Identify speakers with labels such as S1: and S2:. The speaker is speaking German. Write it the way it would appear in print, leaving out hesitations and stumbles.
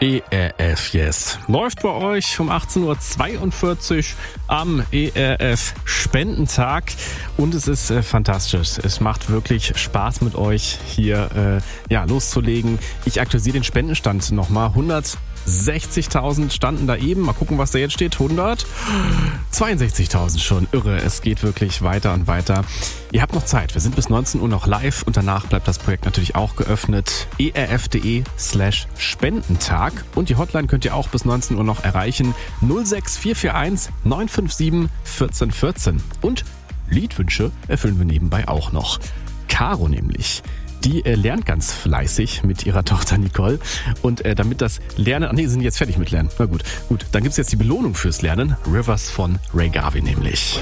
S1: ERF Yes läuft bei euch um 18.42 Uhr am ERF Spendentag und es ist fantastisch. Es macht wirklich Spaß mit euch hier loszulegen. Ich aktualisiere den Spendenstand nochmal. 160.000 standen da eben. Mal gucken, was da jetzt steht. 162.000 schon. Irre. Es geht wirklich weiter und weiter. Ihr habt noch Zeit. Wir sind bis 19 Uhr noch live und danach bleibt das Projekt natürlich auch geöffnet. erf.de/Spendentag. Und die Hotline könnt ihr auch bis 19 Uhr noch erreichen. 06441 957 1414. Und Liedwünsche erfüllen wir nebenbei auch noch. Caro nämlich. Die lernt ganz fleißig mit ihrer Tochter Nicole. Und damit das Lernen... sie sind jetzt fertig mit Lernen. Na gut. Dann gibt's jetzt die Belohnung fürs Lernen. Rivers von Ray Garvey nämlich.